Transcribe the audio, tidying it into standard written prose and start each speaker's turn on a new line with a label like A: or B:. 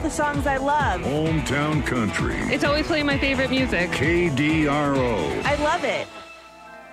A: the songs I love.
B: Hometown Country.
C: It's always playing my favorite music.
B: KDRO.
A: I love it.